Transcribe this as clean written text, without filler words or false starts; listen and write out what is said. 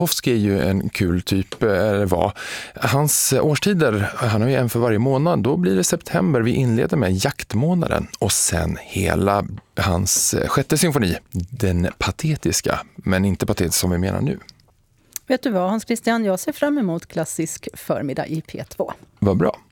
Tchaikovsky är ju en kul typ, var. Hans årstider, han har ju en för varje månad. Då blir det september, vi inleder med jaktmånaden. Och sen hela hans sjätte symfoni, den patetiska, men inte patetisk som vi menar nu. Vet du vad, Hans Christian, jag ser fram emot klassisk förmiddag i P2. Vad bra.